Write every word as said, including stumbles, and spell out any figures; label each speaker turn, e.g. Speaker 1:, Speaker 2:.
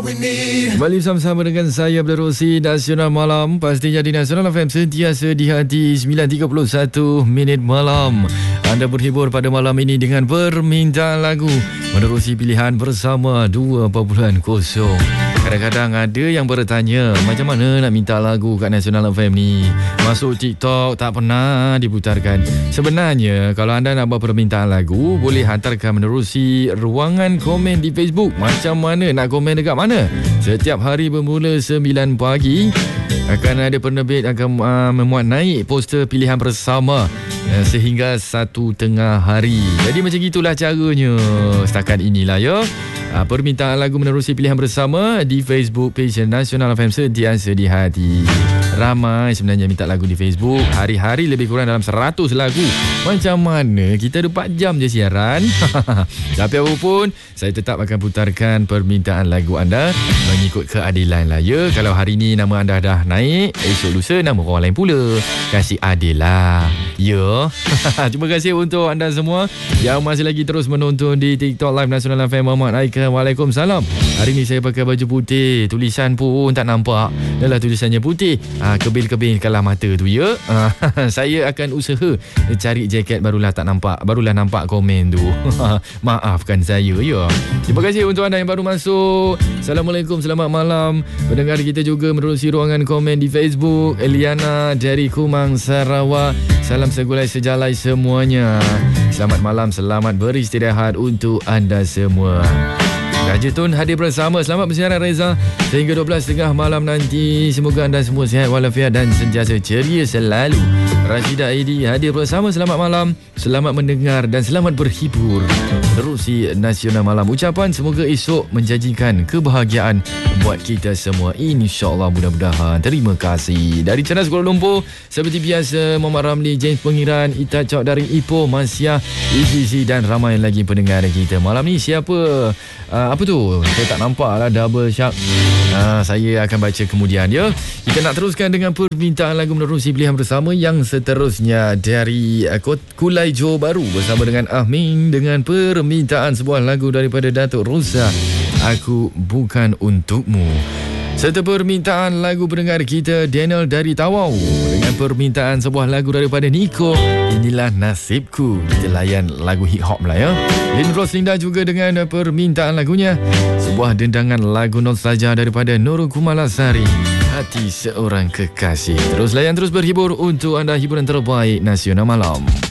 Speaker 1: Kembali bersama-sama dengan saya Abdul Rosi. Nasional Malam pastinya di Nasional F M, sentiasa di hati. Sembilan tiga puluh satu minit malam. Anda berhibur pada malam ini dengan permintaan lagu menerusi pilihan bersama dua perpuluhan kosong. Kadang-kadang ada yang bertanya, macam mana nak minta lagu kat Nasional F M ni? Masuk TikTok tak pernah diputarkan. Sebenarnya kalau anda nak buat permintaan lagu, boleh hantarkan menerusi ruangan komen di Facebook. Macam mana nak komen dekat mana? Setiap hari bermula sembilan pagi akan ada penerbit akan uh, memuat naik poster pilihan bersama uh, sehingga satu tengah hari. Jadi macam itulah caranya setakat inilah ya. Uh, permintaan lagu menerusi pilihan bersama di Facebook page Nasional F M, sentiasa di hati. Ramai sebenarnya minta lagu di Facebook. Hari-hari lebih kurang dalam seratus lagu. Macam mana kita ada empat jam je siaran. Tapi apapun, saya tetap akan putarkan permintaan lagu anda mengikut keadilan lah ya. Kalau hari ni nama anda dah naik, esok lusa nama orang lain pula. Kasih adil lah ya. Terima kasih untuk anda semua yang masih lagi terus menonton di TikTok Live Nasional F M. Muhammad Aika, Waalaikumsalam. Hari ni saya pakai baju putih, tulisan pun tak nampak. Dahlah tulisannya putih. Ha, kebil-kebil kalah mata tu ya. Ha, saya akan usaha cari jaket, barulah tak nampak, barulah nampak komen tu. Maafkan saya ya. Terima kasih untuk anda yang baru masuk. Assalamualaikum, selamat malam. Pendengar kita juga menerusi ruangan komen di Facebook. Eliana dari Kumang, Sarawak. Salam segulai sejalai semuanya. Selamat malam, selamat beristirahat untuk anda semua. Raja Tun hadir bersama. Selamat bersiaran Reza sehingga dua belas tiga puluh malam nanti. Semoga anda semua sihat walafiat dan sentiasa ceria selalu. Rashidah Aidi hadir bersama. Selamat malam, selamat mendengar dan selamat berhibur. Terusi Nasional Malam. Ucapan semoga esok menjanjikan kebahagiaan buat kita semua, InsyaAllah, mudah-mudahan. Terima kasih. Dari Cerdas Kuala Lumpur, seperti biasa, Muhammad Ramli, James Pengiran, Ita Cok dari Ipoh, Masya, E G C dan ramai lagi pendengar kita. Malam ni siapa? Uh, apa tu? Saya tak nampak lah. Double shark. Uh, saya akan baca kemudian ya. Kita nak teruskan dengan permintaan lagu menerusi pilihan bersama yang seterusnya dari uh, Kulai Johor Bahru bersama dengan Ahmin dengan permintaan sebuah lagu daripada Datuk Rosa, Aku Bukan Untukmu. Serta permintaan lagu pendengar kita Daniel dari Tawau dengan permintaan sebuah lagu daripada Nico, Inilah Nasibku. Kita layan lagu hip hop lah ya. Lin Roslinda juga dengan permintaan lagunya, sebuah dendangan lagu nostalgia daripada Nurul Kumalasari, Hati Seorang Kekasih. Terus layan, terus berhibur untuk anda, hiburan terbaik Nasional Malam.